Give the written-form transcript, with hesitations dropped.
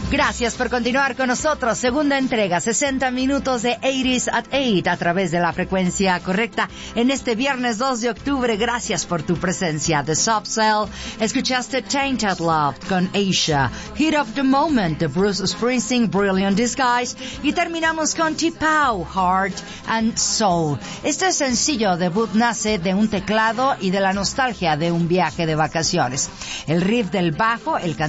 Gracias por continuar con nosotros. Segunda entrega, 60 minutos de 80s at 8 a través de la frecuencia correcta. En este viernes 2 de octubre, gracias por tu presencia. The Soft Cell, escuchaste Tainted Love con Asia, Heat of the Moment de Bruce Springsteen, Brilliant Disguise, y terminamos con T-Pow, Heart and Soul. Este sencillo debut nace de un teclado y de la nostalgia de un viaje de vacaciones. El riff del bajo, el